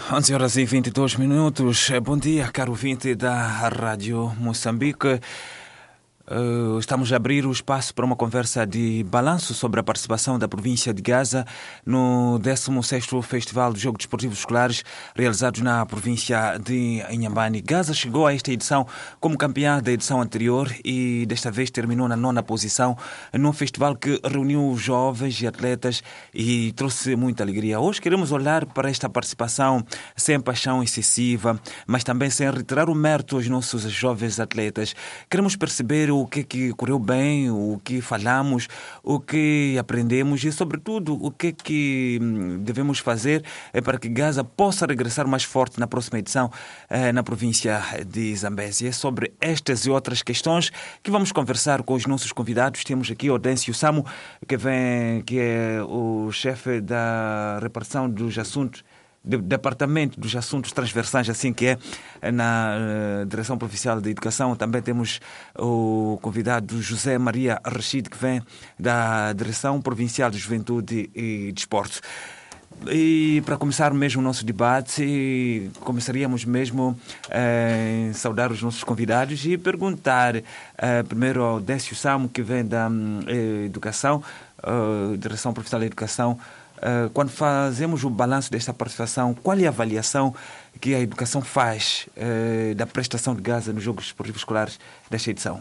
11 horas e 22 minutos. Bom dia, caro ouvinte da Rádio Moçambique. Estamos a abrir o espaço para uma conversa de balanço sobre a participação da província de Gaza no 16º Festival de Jogos Desportivos Escolares realizados na província de Inhambane. Gaza chegou a esta edição como campeã da edição anterior e desta vez terminou na 9ª posição num festival que reuniu jovens e atletas e trouxe muita alegria. Hoje queremos olhar para esta participação sem paixão excessiva, mas também sem retirar o mérito aos nossos jovens atletas. Queremos perceber o que correu bem, o que falhamos, o que aprendemos e, sobretudo, o que devemos fazer para que Gaza possa regressar mais forte na próxima edição na província de Zambésia. É sobre estas e outras questões que vamos conversar com os nossos convidados. Temos aqui Odêncio Samo, que é o chefe da repartição dos assuntos Departamento dos Assuntos Transversais, assim que é, na Direção Provincial de Educação. Também temos o convidado José Maria Rachid, que vem da Direção Provincial de Juventude e Desporto. E para começar mesmo o nosso debate, começaríamos mesmo a saudar os nossos convidados e perguntar primeiro ao Odêncio Samo, que vem da Educação, Direção Provincial de Educação. Quando fazemos o balanço desta participação, qual é a avaliação que a educação faz da prestação de Gaza nos Jogos Desportivos Escolares desta edição?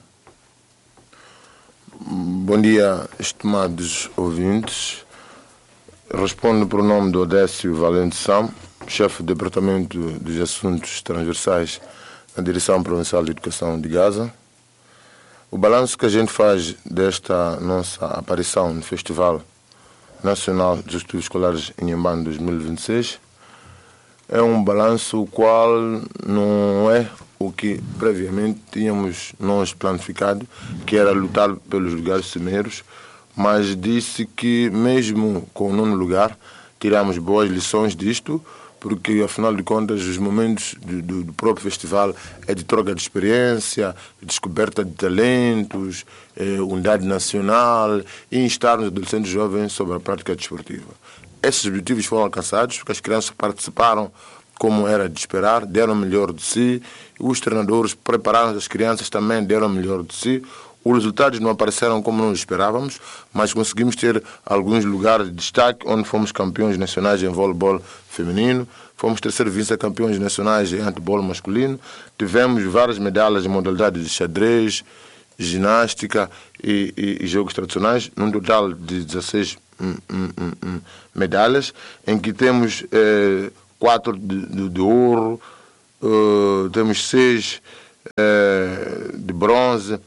Bom dia, estimados ouvintes. Respondo por nome do Odêncio Valente Samo, chefe do Departamento dos Assuntos Transversais na Direção Provincial de Educação de Gaza. O balanço que a gente faz desta nossa aparição no Festival Nacional dos Estudos Escolares em Inhambane 2026 é um balanço o qual não é o que previamente tínhamos nós planificado, que era lutar pelos lugares cimeiros, mas disse que mesmo com o 9º lugar tiramos boas lições disto, porque afinal de contas os momentos do próprio festival é de troca de experiência, descoberta de talentos, unidade nacional e instar os adolescentes jovens sobre a prática desportiva. Esses objetivos foram alcançados porque as crianças participaram como era de esperar, deram o melhor de si, os treinadores prepararam as crianças, também deram o melhor de si. Os resultados não apareceram como nós esperávamos, mas conseguimos ter alguns lugares de destaque, onde fomos campeões nacionais em voleibol feminino, fomos terceiro vice-campeões nacionais em handebol masculino, tivemos várias medalhas em modalidades de xadrez, ginástica e jogos tradicionais, num total de 16 medalhas, em que temos 4 de ouro, temos 6 de bronze,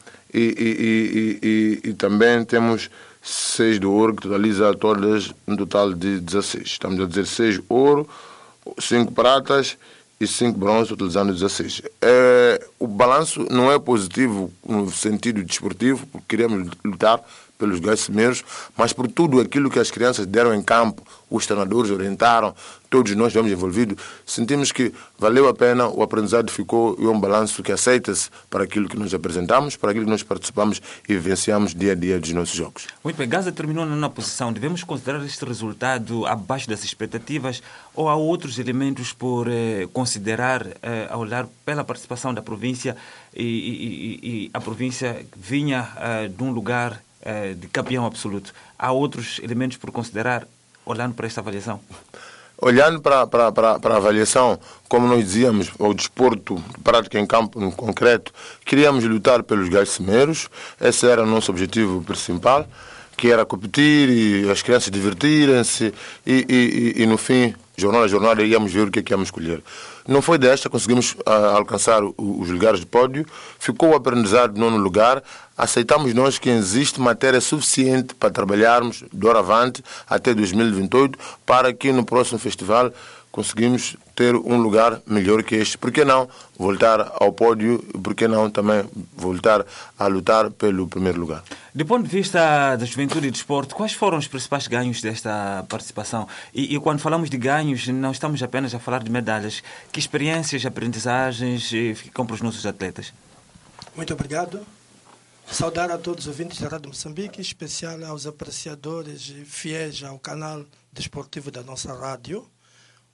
e também temos 6 de ouro, que totaliza todas um total de 16. Estamos a dizer 6 ouro, 5 pratas e 5 bronze, totalizando 16. O balanço não é positivo no sentido desportivo, porque queremos lutar pelos lugares cimeiros, mas por tudo aquilo que as crianças deram em campo, os treinadores orientaram, todos nós estivemos envolvidos, sentimos que valeu a pena, o aprendizado ficou e é um balanço que aceita-se para aquilo que nós apresentamos, para aquilo que nós participamos e vivenciamos dia a dia dos nossos jogos. Muito bem, Gaza terminou na 9ª posição. Devemos considerar este resultado abaixo das expectativas ou há outros elementos por considerar ao olhar pela participação da província e a província vinha de um lugar de campeão absoluto? Há outros elementos por considerar olhando para esta avaliação? Olhando para a avaliação, como nós dizíamos, o desporto de prática em campo no concreto, queríamos lutar pelos lugares cimeiros, esse era o nosso objetivo principal, que era competir e as crianças divertirem-se e no fim, jornada a jornada, íamos ver o que íamos escolher. Não foi desta, conseguimos alcançar os lugares de pódio, ficou o aprendizado no 9º lugar, aceitamos nós que existe matéria suficiente para trabalharmos de hora avante até 2028, para que no próximo festival conseguimos ter um lugar melhor que este. Por que não voltar ao pódio? Por que não também voltar a lutar pelo primeiro lugar? Do ponto de vista da juventude e do desporto, quais foram os principais ganhos desta participação? E quando falamos de ganhos, não estamos apenas a falar de medalhas. Que experiências, aprendizagens ficam para os nossos atletas? Muito obrigado. Saudar a todos os ouvintes da Rádio Moçambique, em especial aos apreciadores fiéis ao canal desportivo da nossa rádio.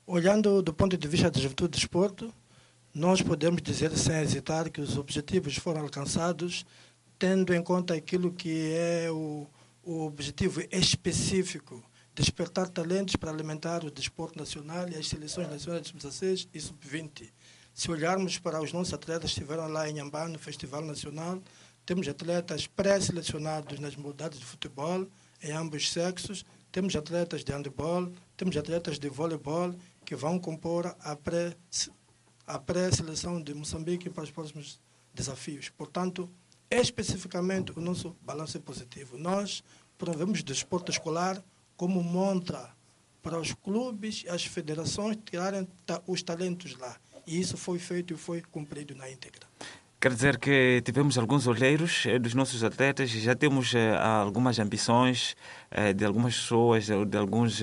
Olhando do ponto de vista da juventude do desporto, nós podemos dizer sem hesitar que os objetivos foram alcançados tendo em conta aquilo que é o objetivo específico, despertar talentos para alimentar o desporto nacional e as seleções nacionais de sub-16 e sub-20. Se olharmos para os nossos atletas que estiveram lá em Inhambane, no Festival Nacional, temos atletas pré-selecionados nas modalidades de futebol, em ambos sexos, temos atletas de handebol, temos atletas de voleibol, que vão compor a pré-seleção de Moçambique para os próximos desafios. Portanto, especificamente, o nosso balanço é positivo. Nós promovemos o desporto escolar como montra para os clubes e as federações tirarem os talentos lá. E isso foi feito e foi cumprido na íntegra. Quer dizer que tivemos alguns olheiros dos nossos atletas, já temos algumas ambições de algumas pessoas, de alguns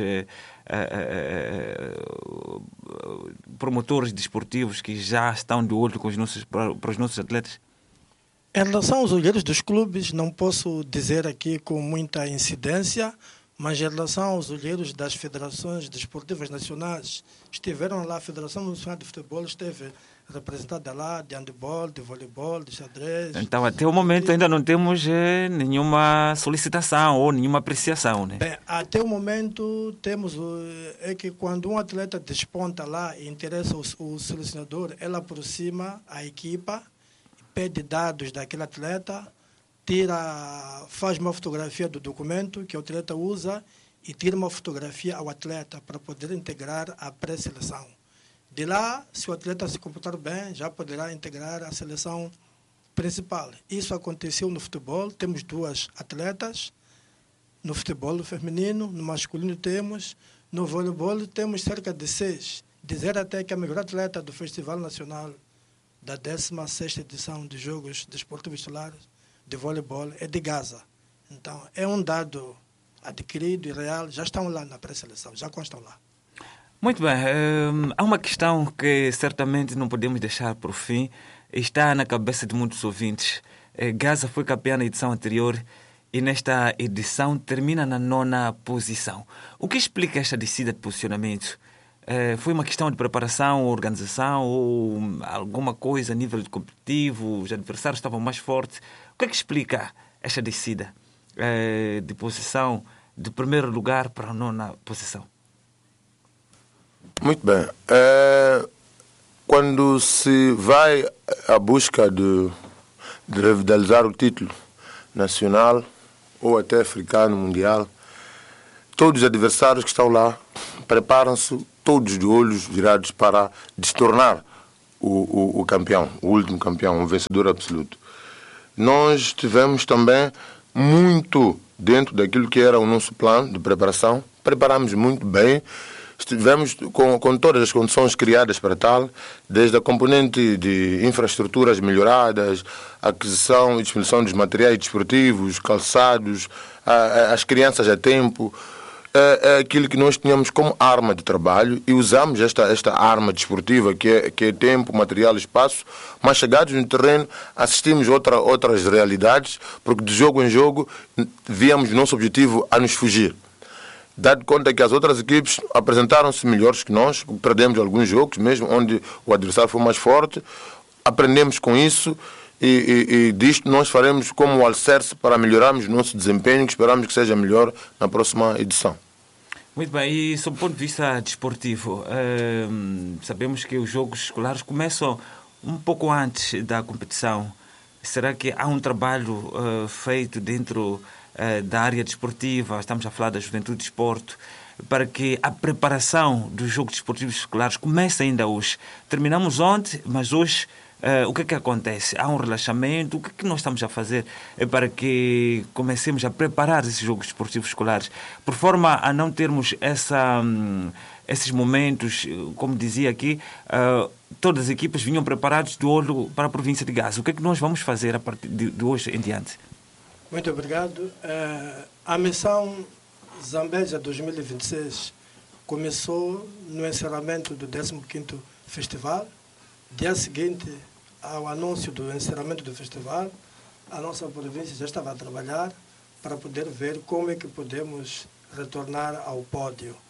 promotores desportivos que já estão de olho com para os nossos atletas? Em relação aos olheiros dos clubes, não posso dizer aqui com muita incidência, mas em relação aos olheiros das federações desportivas nacionais, estiveram lá, a Federação Nacional de Futebol esteve representada lá, de handebol, de voleibol, de xadrez. Então, até o momento ainda não temos nenhuma solicitação ou nenhuma apreciação, né? Bem, até o momento temos é que quando um atleta desponta lá e interessa o selecionador, ele aproxima a equipa, pede dados daquele atleta, faz uma fotografia do documento que o atleta usa e tira uma fotografia ao atleta para poder integrar a pré-seleção. De lá, se o atleta se comportar bem, já poderá integrar a seleção principal. Isso aconteceu no futebol, temos 2 atletas, no futebol feminino, no masculino temos, no voleibol temos cerca de 6. Dizer até que a melhor atleta do Festival Nacional da 16ª edição de Jogos Desportivos Escolares de voleibol é de Gaza. Então, é um dado adquirido e real, já estão lá na pré-seleção, já constam lá. Muito bem, há uma questão que certamente não podemos deixar por fim, está na cabeça de muitos ouvintes. Gaza foi campeã na edição anterior e nesta edição termina na 9ª posição. O que explica esta descida de posicionamento? Foi uma questão de preparação, organização ou alguma coisa a nível de competitivo? Os adversários estavam mais fortes? O que é que explica esta descida de posição de primeiro lugar para a 9ª posição? Muito bem. Quando se vai à busca de revitalizar o título nacional ou até africano, mundial, todos os adversários que estão lá preparam-se todos de olhos virados para destornar o campeão, o último campeão, o vencedor absoluto. Nós tivemos também muito dentro daquilo que era o nosso plano de preparação, preparamos muito bem, estivemos com todas as condições criadas para tal, desde a componente de infraestruturas melhoradas, aquisição e disponibilização dos materiais desportivos, calçados, as crianças a tempo. É aquilo que nós tínhamos como arma de trabalho e usamos esta arma desportiva que é tempo, material e espaço, mas chegados no terreno assistimos outras realidades, porque de jogo em jogo víamos o nosso objetivo a nos fugir. Dado conta que as outras equipes apresentaram-se melhores que nós, perdemos alguns jogos, mesmo onde o adversário foi mais forte, aprendemos com isso e disto nós faremos como o alicerce para melhorarmos o nosso desempenho, que esperamos que seja melhor na próxima edição. Muito bem, e sob o ponto de vista desportivo, sabemos que os jogos escolares começam um pouco antes da competição. Será que há um trabalho feito dentro da área desportiva, estamos a falar da juventude de desporto, para que a preparação dos jogos desportivos escolares comece ainda hoje? Terminamos ontem, mas hoje o que é que acontece? Há um relaxamento? O que é que nós estamos a fazer para que comecemos a preparar esses jogos desportivos escolares? Por forma a não termos esses momentos, como dizia aqui, todas as equipas vinham preparadas de olho para a província de Gaza. O que é que nós vamos fazer a partir de hoje em diante? Muito obrigado. A missão Zambésia 2026 começou no encerramento do 15º Festival. Dia seguinte ao anúncio do encerramento do festival, a nossa província já estava a trabalhar para poder ver como é que podemos retornar ao pódio.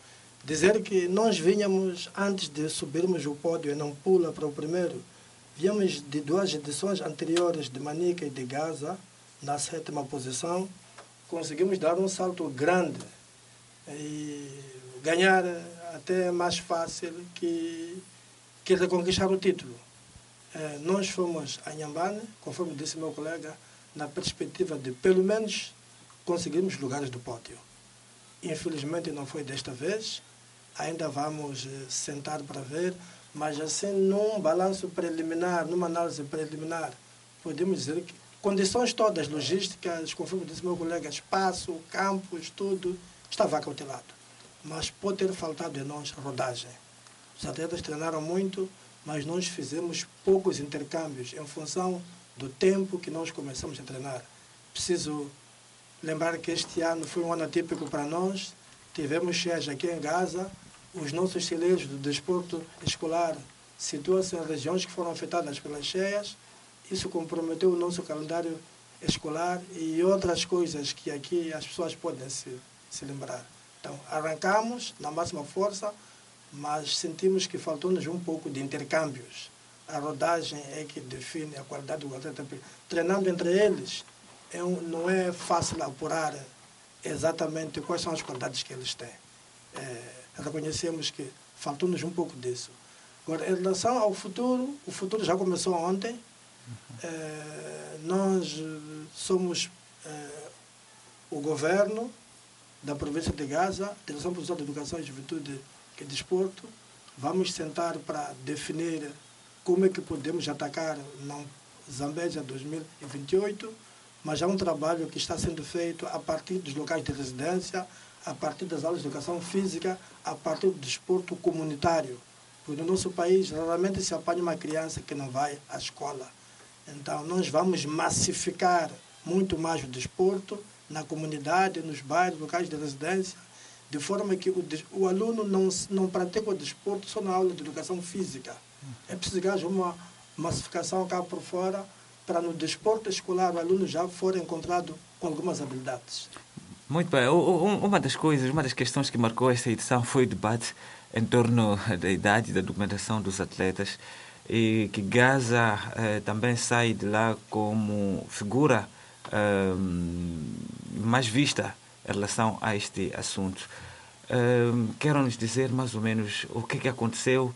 Dizer que nós vinhamos, antes de subirmos o pódio em Nampula para o primeiro, viemos de 2 edições anteriores de Manica e de Gaza, na 7ª posição. Conseguimos dar um salto grande e ganhar até mais fácil que reconquistar o título. Nós fomos a Inhambane, conforme disse meu colega, na perspectiva de, pelo menos, conseguirmos lugares do pódio. Infelizmente não foi desta vez, ainda vamos sentar para ver, mas assim, num balanço preliminar, numa análise preliminar, podemos dizer que condições todas logísticas, conforme disse meu colega, espaço, campos, tudo, estava acautelado. Mas pode ter faltado em nós rodagem. Os atletas treinaram muito, mas nós fizemos poucos intercâmbios em função do tempo que nós começamos a treinar. Preciso lembrar que este ano foi um ano atípico para nós. Tivemos cheias aqui em Gaza. Os nossos celeiros do desporto escolar situam-se em regiões que foram afetadas pelas cheias. Isso comprometeu o nosso calendário escolar e outras coisas que aqui as pessoas podem se lembrar. Então, arrancamos na máxima força, mas sentimos que faltou-nos um pouco de intercâmbios. A rodagem é que define a qualidade do atleta. Treinando entre eles, não é fácil apurar exatamente quais são as qualidades que eles têm. Reconhecemos que faltou-nos um pouco disso. Agora, em relação ao futuro, o futuro já começou ontem. Nós somos o governo da província de Gaza, Direção Provincial de Educação e Juventude e Desporto. Vamos sentar para definir como é que podemos atacar na Zambésia 2028, mas há um trabalho que está sendo feito a partir dos locais de residência, a partir das aulas de educação física, a partir do desporto comunitário. Porque no nosso país, raramente se apanha uma criança que não vai à escola. Então, nós vamos massificar muito mais o desporto na comunidade, nos bairros, locais de residência, de forma que o aluno não pratica o desporto só na aula de educação física. É preciso que haja uma massificação cá por fora, para no desporto escolar o aluno já for encontrado com algumas habilidades. Muito bem. Uma das questões que marcou esta edição foi o debate em torno da idade e da documentação dos atletas, e que Gaza também sai de lá como figura mais vista em relação a este assunto. Quero nos dizer mais ou menos o que aconteceu.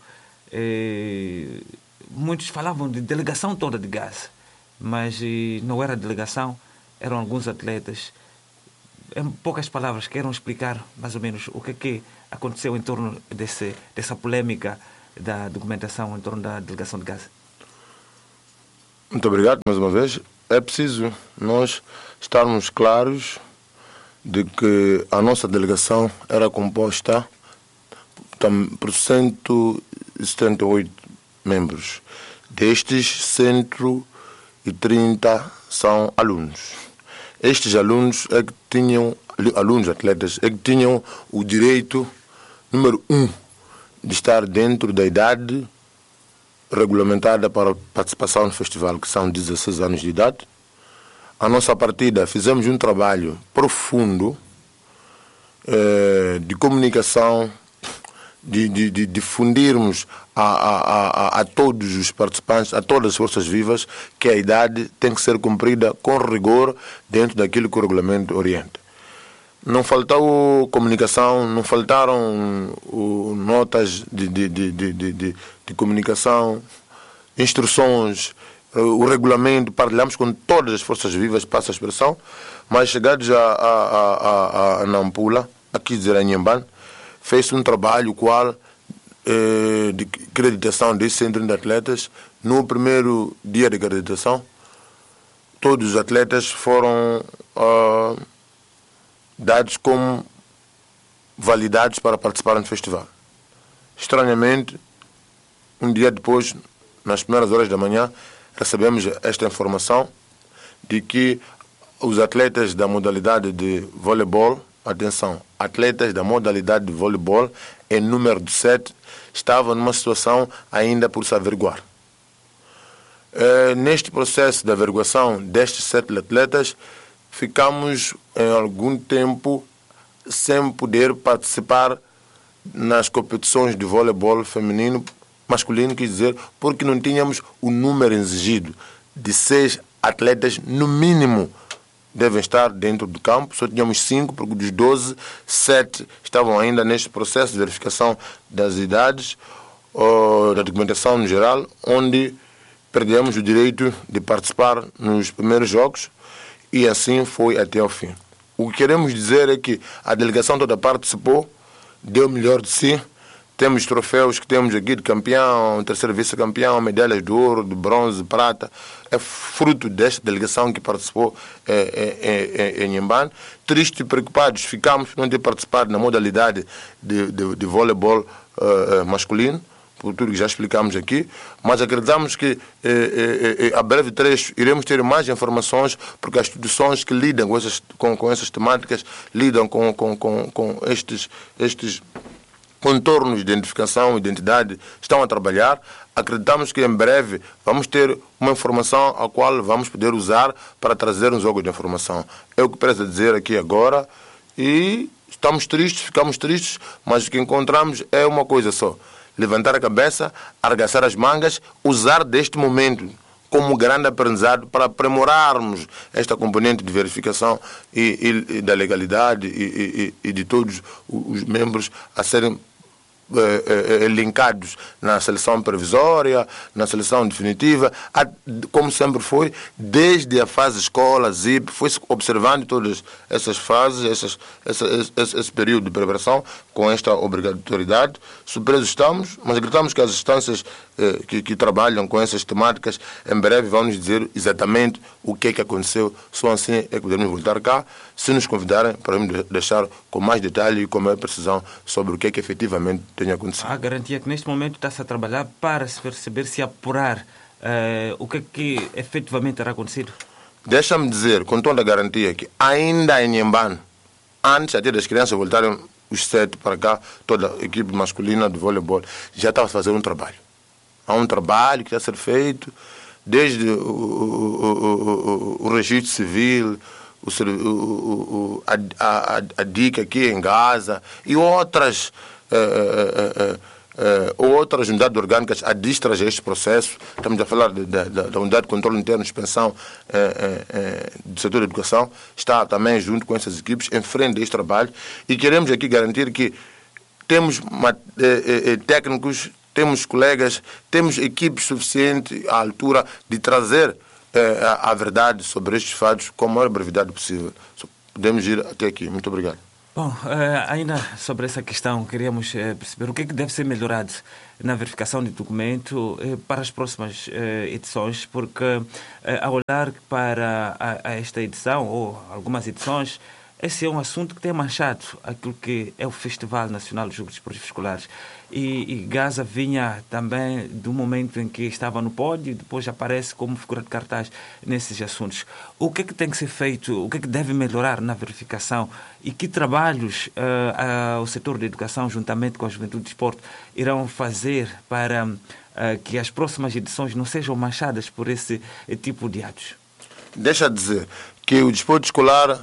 Muitos falavam de delegação toda de Gaza, mas não era delegação, eram alguns atletas. Em poucas palavras, quero explicar mais ou menos o que aconteceu em torno dessa polêmica da documentação em torno da delegação de Gaza. Muito obrigado mais uma vez. É preciso nós estarmos claros de que a nossa delegação era composta por 178 membros. Destes, 130 são alunos. Estes alunos atletas, é que tinham o direito, número 1, de estar dentro da idade regulamentada para a participação no festival, que são 16 anos de idade. A nossa partida, fizemos um trabalho profundo de comunicação, de difundirmos a todos os participantes, a todas as forças vivas, que a idade tem que ser cumprida com rigor dentro daquilo que o regulamento orienta. Não faltou comunicação, não faltaram notas de comunicação, instruções, o regulamento, partilhamos com todas as forças vivas, passa a expressão, mas chegados a Nampula, aqui dizer a Inhambane, fez um trabalho de acreditação desse centro de atletas. No primeiro dia de acreditação, todos os atletas foram dados como validados para participar no festival. Estranhamente, um dia depois, nas primeiras horas da manhã, recebemos esta informação de que os atletas da modalidade de voleibol, atenção, atletas da modalidade de voleibol, em número de 7, estavam numa situação ainda por se averiguar. Neste processo de averiguação destes 7 atletas, ficamos em algum tempo sem poder participar nas competições de voleibol feminino, masculino, quer dizer, porque não tínhamos o número exigido de 6 atletas, no mínimo, devem estar dentro do campo. Só tínhamos 5, porque dos 12, 7 estavam ainda neste processo de verificação das idades, ou da documentação no geral, onde perdemos o direito de participar nos primeiros jogos, e assim foi até ao fim. O que queremos dizer é que a delegação toda participou, deu o melhor de si. Temos troféus que temos aqui de campeão, terceiro vice-campeão, medalhas de ouro, de bronze, de prata. É fruto desta delegação que participou em Inhambane. Tristes e preocupados ficamos por não ter participado na modalidade de voleibol masculino, por tudo que já explicamos aqui, mas acreditamos que a breve trecho iremos ter mais informações, porque as instituições que lidam com essas temáticas, lidam com estes contornos de identificação e identidade, estão a trabalhar. Acreditamos que em breve vamos ter uma informação a qual vamos poder usar para trazer um jogo de informação. É o que preciso dizer aqui agora, e estamos tristes, ficamos tristes, mas o que encontramos é uma coisa só: levantar a cabeça, arregaçar as mangas, usar deste momento como grande aprendizado para aprimorarmos esta componente de verificação e da legalidade e de todos os membros a serem linkados na seleção previsória, na seleção definitiva, como sempre foi, desde a fase escola, ZIP, foi-se observando todas essas fases, esse período de preparação com esta obrigatoriedade. Surpresos estamos, mas acreditamos que as instâncias que trabalham com essas temáticas em breve vão nos dizer exatamente o que é que aconteceu. Só assim é que podemos voltar cá, se nos convidarem, para deixar com mais detalhe e com mais precisão sobre o que é que efetivamente tem acontecido. Há garantia que neste momento está-se a trabalhar para se perceber, se apurar o que é que efetivamente terá acontecido? Deixa-me dizer, com toda a garantia, que ainda em Inhambane, antes até das crianças voltarem os 7 para cá, toda a equipe masculina de voleibol já estava a fazer um trabalho. Há um trabalho que está a ser feito desde o registro civil, a DIC aqui em Gaza e outras unidades orgânicas adistras a este processo. Estamos a falar da Unidade de Controle Interno de Inspeção do setor da educação, está também junto com essas equipes em frente a este trabalho, e queremos aqui garantir que temos técnicos, temos colegas, temos equipes suficientes à altura de trazer a verdade sobre estes fatos com a maior brevidade possível. Podemos ir até aqui. Muito obrigado. Bom, ainda sobre essa questão, queríamos perceber o que é que deve ser melhorado na verificação de documento para as próximas edições, porque ao olhar para esta edição, ou algumas edições, esse é um assunto que tem manchado aquilo que é o Festival Nacional dos Jogos Desportivos Escolares. E Gaza vinha também do momento em que estava no pódio e depois aparece como figura de cartaz nesses assuntos. O que é que tem que ser feito? O que é que deve melhorar na verificação? E que trabalhos o setor da educação, juntamente com a Juventude de Desporto, irão fazer para que as próximas edições não sejam manchadas por esse tipo de atos? Deixa dizer que o desporto escolar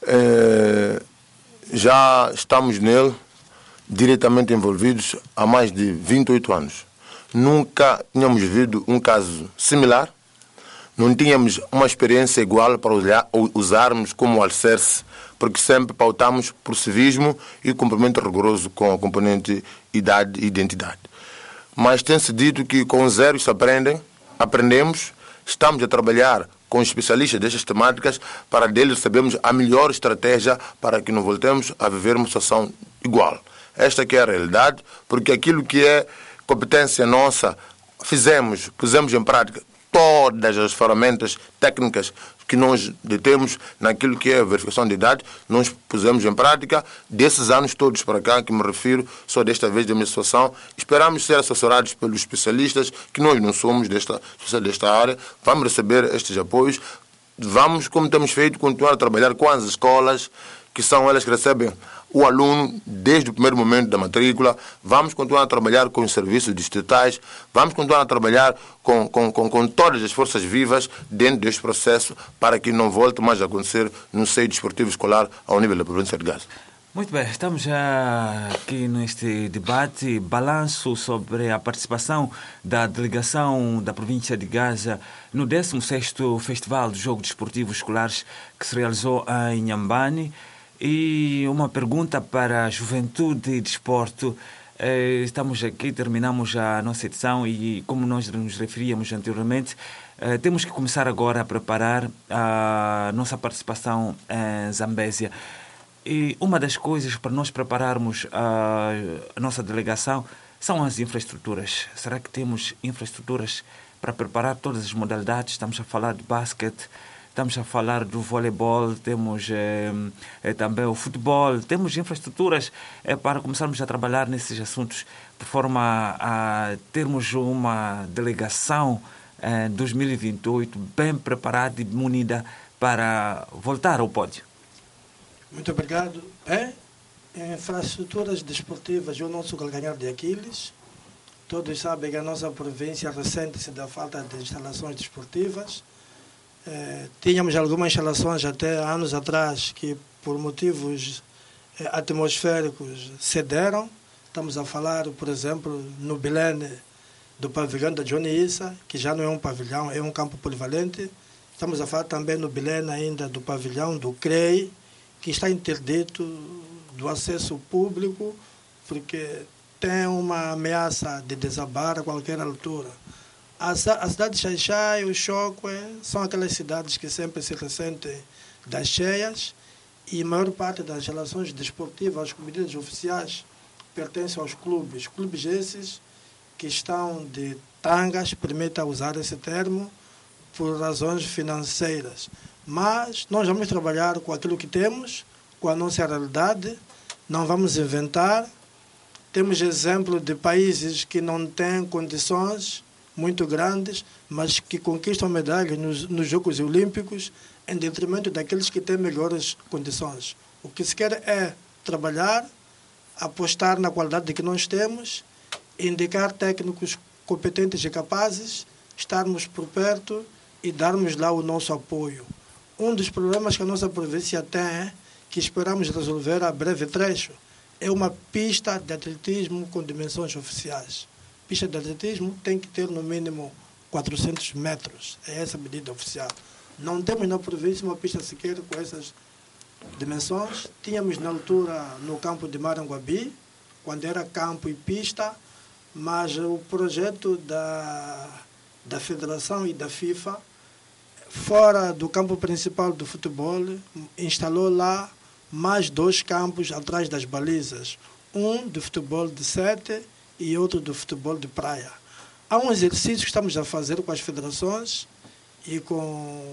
já estamos nele diretamente envolvidos há mais de 28 anos. Nunca tínhamos vivido um caso similar, não tínhamos uma experiência igual para usarmos como alicerce, porque sempre pautamos por civismo e cumprimento rigoroso com a componente idade e identidade. Mas tem-se dito que com os erros se aprendemos, estamos a trabalhar com especialistas destas temáticas para deles recebermos a melhor estratégia para que não voltemos a viver uma situação igual. Esta que é a realidade, porque aquilo que é competência nossa, pusemos em prática todas as ferramentas técnicas que nós detemos naquilo que é a verificação de idade, nós pusemos em prática desses anos todos para cá, que me refiro só desta vez da minha situação. Esperamos ser assessorados pelos especialistas, que nós não somos desta área, vamos receber estes apoios, vamos, como temos feito, continuar a trabalhar com as escolas, que são elas que recebem o aluno desde o primeiro momento da matrícula. Vamos continuar a trabalhar com os serviços distritais, vamos continuar a trabalhar com todas as forças vivas dentro deste processo para que não volte mais a acontecer no seio desportivo escolar ao nível da província de Gaza. Muito bem, estamos já aqui neste debate, balanço sobre a participação da delegação da província de Gaza no 16º Festival de Jogos Desportivos Escolares que se realizou em Inhambane. E uma pergunta para a juventude e desporto. Estamos aqui, terminamos a nossa edição e, como nós nos referíamos anteriormente, temos que começar agora a preparar a nossa participação em Zambésia. E uma das coisas para nós prepararmos a nossa delegação são as infraestruturas. Será que temos infraestruturas para preparar todas as modalidades? Estamos a falar de basquete, estamos a falar do voleibol, temos também o futebol, temos infraestruturas para começarmos a trabalhar nesses assuntos, de forma a termos uma delegação em 2028 bem preparada e munida para voltar ao pódio. Muito obrigado. Infraestruturas desportivas é o nosso calcanhar de Aquiles. Todos sabem que a nossa província ressente-se da falta de instalações desportivas. Tínhamos algumas instalações até anos atrás que, por motivos atmosféricos, cederam. Estamos a falar, por exemplo, no Bilene, do pavilhão da Johnny Issa, que já não é um pavilhão, é um campo polivalente. Estamos a falar também no Bilene ainda do pavilhão do CREI, que está interdito do acesso público, porque tem uma ameaça de desabar a qualquer altura. A cidade de Xai-Xai, o Choque, são aquelas cidades que sempre se ressentem das cheias e a maior parte das relações desportivas, as comidas oficiais, pertencem aos clubes. Clubes esses que estão de tangas, permita usar esse termo, por razões financeiras. Mas nós vamos trabalhar com aquilo que temos, com a nossa realidade, não vamos inventar. Temos exemplo de países que não têm condições muito grandes, mas que conquistam medalhas nos Jogos Olímpicos em detrimento daqueles que têm melhores condições. O que se quer é trabalhar, apostar na qualidade que nós temos, indicar técnicos competentes e capazes, estarmos por perto e darmos lá o nosso apoio. Um dos problemas que a nossa província tem, que esperamos resolver a breve trecho, é uma pista de atletismo com dimensões oficiais. Pista de atletismo tem que ter no mínimo 400 metros. É essa a medida oficial. Não temos na província uma pista sequer com essas dimensões. Tínhamos na altura no campo de Maranguabi, quando era campo e pista, mas o projeto da Federação e da FIFA, fora do campo principal do futebol, instalou lá mais 2 campos atrás das balizas. Um do futebol de 7 e outro do futebol de praia. Há um exercício que estamos a fazer com as federações e com